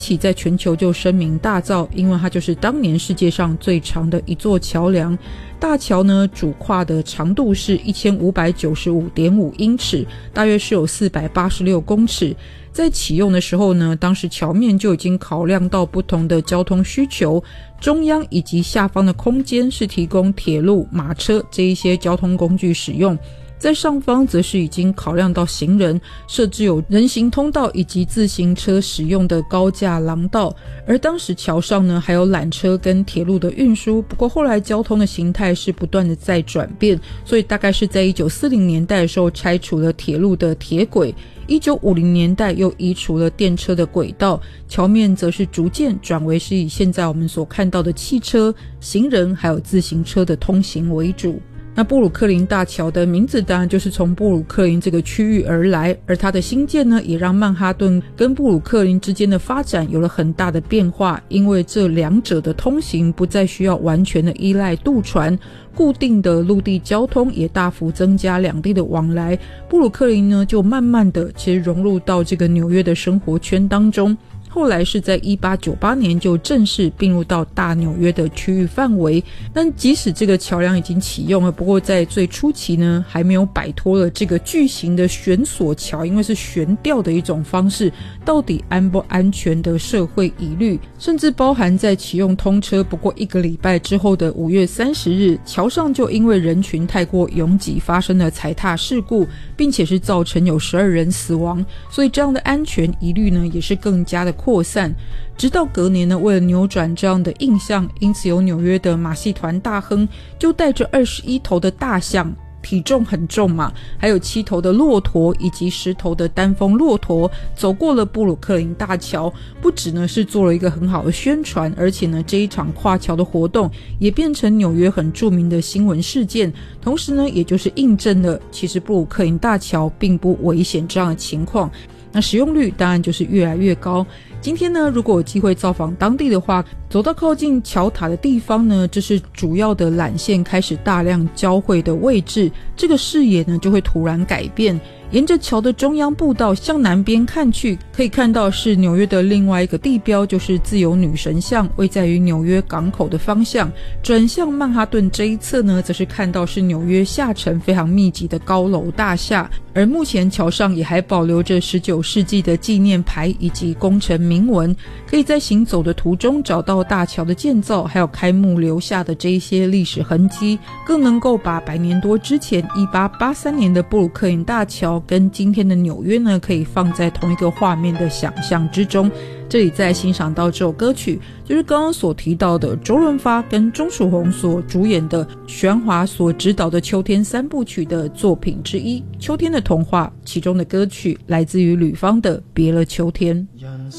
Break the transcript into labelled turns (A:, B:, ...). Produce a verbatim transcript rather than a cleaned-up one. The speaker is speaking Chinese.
A: 起在全球就声名大噪，因为它就是当年世界上最长的一座桥梁。大桥呢，主跨的长度是 一千五百九十五点五英尺，大约是有四百八十六公尺。在启用的时候呢，当时桥面就已经考量到不同的交通需求，中央以及下方的空间是提供铁路、马车这一些交通工具使用，在上方则是已经考量到行人，设置有人行通道以及自行车使用的高架廊道。而当时桥上呢还有缆车跟铁路的运输，不过后来交通的形态是不断的在转变，所以大概是在一九四零年代的时候拆除了铁路的铁轨，一九五零年代又移除了电车的轨道，桥面则是逐渐转为是以现在我们所看到的汽车、行人还有自行车的通行为主。那布鲁克林大桥的名字当然就是从布鲁克林这个区域而来，而它的兴建呢，也让曼哈顿跟布鲁克林之间的发展有了很大的变化，因为这两者的通行不再需要完全的依赖渡船，固定的陆地交通也大幅增加两地的往来，布鲁克林呢就慢慢的其实融入到这个纽约的生活圈当中。后来是在一八九八年就正式并入到大纽约的区域范围。但即使这个桥梁已经启用了，不过在最初期呢，还没有摆脱了这个巨型的悬索桥，因为是悬吊的一种方式，到底安不安全的社会疑虑，甚至包含在启用通车不过一个礼拜之后的五月三十日，桥上就因为人群太过拥挤发生了踩踏事故，并且是造成有十二人死亡，所以这样的安全疑虑呢，也是更加的扩散。直到隔年呢，为了扭转这样的印象，因此有纽约的马戏团大亨就带着二十一头的大象，体重很重嘛，还有七头的骆驼以及十头的单峰骆驼走过了布鲁克林大桥，不只呢是做了一个很好的宣传，而且呢这一场跨桥的活动也变成纽约很著名的新闻事件，同时呢也就是印证了其实布鲁克林大桥并不危险这样的情况。那使用率当然就是越来越高。今天呢，如果有机会造访当地的话，走到靠近桥塔的地方呢，这是主要的缆线开始大量交汇的位置，这个视野呢就会突然改变。沿着桥的中央步道向南边看去，可以看到是纽约的另外一个地标，就是自由女神像，位在于纽约港口的方向。转向曼哈顿这一侧呢，则是看到是纽约下城非常密集的高楼大厦，而目前桥上也还保留着十九世纪的纪念牌以及工程铭文，可以在行走的途中找到大桥的建造还有开幕留下的这一些历史痕迹，更能够把百年多之前一八八三年的布鲁克林大桥跟今天的纽约呢，可以放在同一个画面的想象之中。这里再欣赏到这首歌曲，就是刚刚所提到的周润发跟钟楚红所主演的玄华所执导的秋天三部曲的作品之一《秋天的童话》，其中的歌曲来自于吕方的《别了秋天》。
B: 人